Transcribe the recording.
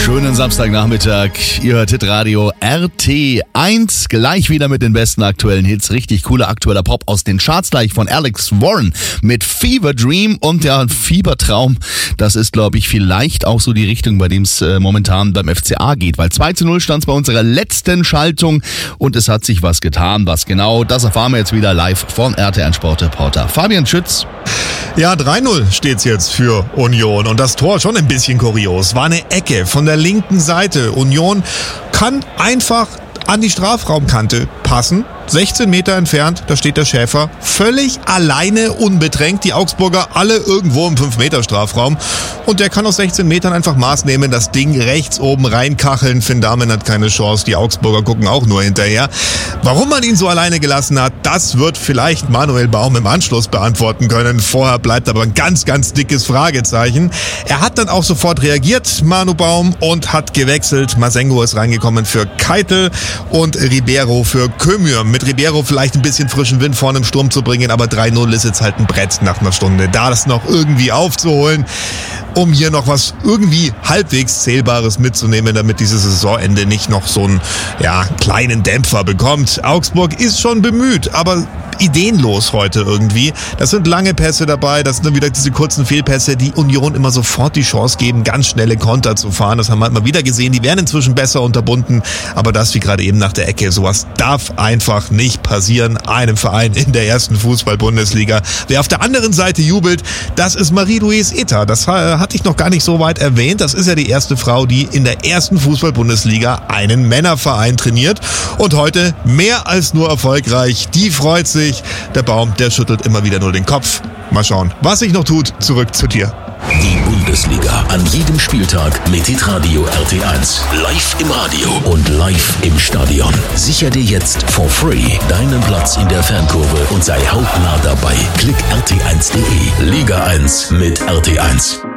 Schönen Samstagnachmittag. Ihr hört Hitradio RT1. Gleich wieder mit den besten aktuellen Hits. Richtig cooler aktueller Pop aus den Charts. Gleich von Alex Warren mit Fever Dream und ja, Fiebertraum. Das ist, glaube ich, vielleicht auch so die Richtung, bei dem es momentan beim FCA geht. Weil 2:0 stand es bei unserer letzten Schaltung und es hat sich was getan. Was genau, das erfahren wir jetzt wieder live von RT1 Sportreporter Fabian Schütz. Ja, 3:0 steht's jetzt für Union und das Tor schon ein bisschen kurios. War eine Ecke von der linken Seite. Union kann einfach an die Strafraumkante passen. 16 Meter entfernt, da steht der Schäfer völlig alleine, unbedrängt. Die Augsburger alle irgendwo im 5-Meter-Strafraum. Und der kann aus 16 Metern einfach Maß nehmen, das Ding rechts oben reinkacheln. Finn Dahmen hat keine Chance, die Augsburger gucken auch nur hinterher. Warum man ihn so alleine gelassen hat, das wird vielleicht Manuel Baum im Anschluss beantworten können. Vorher bleibt aber ein ganz, ganz dickes Fragezeichen. Er hat dann auch sofort reagiert, Manu Baum, und hat gewechselt. Masengo ist reingekommen für Keitel und Ribeiro für Kömür. Mit Ribeiro vielleicht ein bisschen frischen Wind vorne im Sturm zu bringen, aber 3:0 ist jetzt halt ein Brett nach einer Stunde. Da das noch irgendwie aufzuholen, um hier noch was irgendwie halbwegs Zählbares mitzunehmen, damit dieses Saisonende nicht noch so einen kleinen Dämpfer bekommt. Augsburg ist schon bemüht, aber ideenlos heute irgendwie. Das sind lange Pässe dabei, das sind dann wieder diese kurzen Fehlpässe, die Union immer sofort die Chance geben, ganz schnelle Konter zu fahren. Das haben wir immer wieder gesehen. Die werden inzwischen besser unterbunden, aber das wie gerade eben nach der Ecke, sowas darf einfach nicht passieren einem Verein in der ersten Fußball-Bundesliga. Wer auf der anderen Seite jubelt, das ist Marie-Louise Eta. Das hatte ich noch gar nicht so weit erwähnt. Das ist ja die erste Frau, die in der ersten Fußball-Bundesliga einen Männerverein trainiert und heute mehr als nur erfolgreich. Die freut sich. Der Baum, der schüttelt immer wieder nur den Kopf. Mal schauen, was sich noch tut. Zurück zu dir. Die Bundesliga an jedem Spieltag mit Hitradio RT1. Live im Radio und live im Stadion. Sicher dir jetzt for free deinen Platz in der Fankurve und sei hautnah dabei. Klick rt1.de. Liga 1 mit RT1.